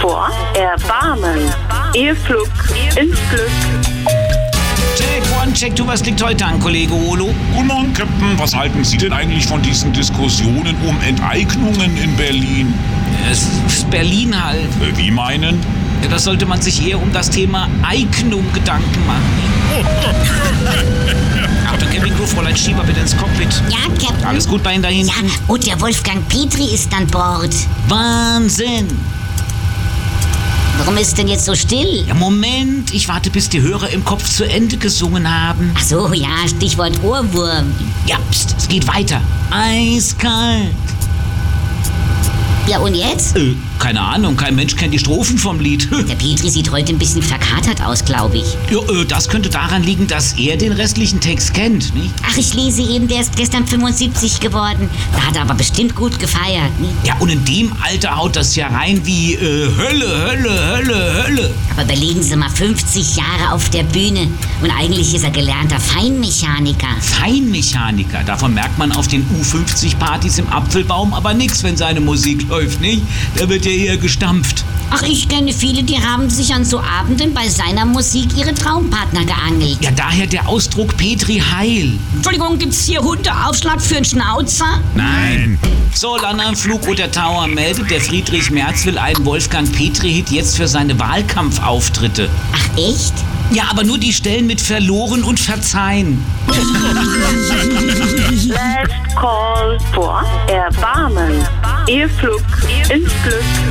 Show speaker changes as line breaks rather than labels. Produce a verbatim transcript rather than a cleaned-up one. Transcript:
vor Erbarmen. Ihr Flug ins Glück.
Check, one, check, du, was liegt heute an, Kollege Olo?
Guten Morgen, Captain. Was halten Sie denn eigentlich von diesen Diskussionen um Enteignungen in Berlin?
Es ist Berlin halt.
Äh, Wie meinen?
Ja, da sollte man sich eher um das Thema Eignung Gedanken machen. Achtung, Kevin Groove, Fräulein Schieber, bitte ins Cockpit.
Ja, Captain.
Alles gut bei Ihnen da hinten?
Ja, und der Wolfgang Petri ist an Bord.
Wahnsinn!
Warum ist denn jetzt so still?
Ja, Moment, ich warte, bis die Hörer im Kopf zu Ende gesungen haben.
Ach so, ja, Stichwort Ohrwurm.
Ja, pst, es geht weiter. Eiskalt.
Ja, und jetzt?
Äh, keine Ahnung, kein Mensch kennt die Strophen vom Lied.
Der Petri sieht heute ein bisschen verkatert aus, glaube ich.
Ja, äh, das könnte daran liegen, dass er den restlichen Text kennt, nicht?
Ach, ich lese eben, der ist gestern fünfundsiebzig geworden. Da hat er aber bestimmt gut gefeiert, ne?
Ja, und in dem Alter haut das ja rein wie äh, Hölle, Hölle, Hölle, Hölle.
Aber überlegen Sie mal, fünfzig Jahre auf der Bühne. Und eigentlich ist er gelernter Feinmechaniker.
Feinmechaniker, davon merkt man auf den U fünfzig Partys im Apfelbaum aber nichts, wenn seine Musik läuft, nicht? Da wird ja eher gestampft.
Ach, ich kenne viele, die haben sich an so Abenden bei seiner Musik ihre Traumpartner geangelt.
Ja, daher der Ausdruck Petri Heil.
Entschuldigung, gibt's hier Hundeaufschlag für einen Schnauzer?
Nein.
So, Landernflug oder Tower meldet, der Friedrich Merz will einen Wolfgang Petri-Hit jetzt für seine Wahlkampfauftritte.
Ach, echt?
Ja, aber nur die Stellen mit verloren und verzeihen.
Last Call vor Erbarmen. Ihr Flug ins Glück.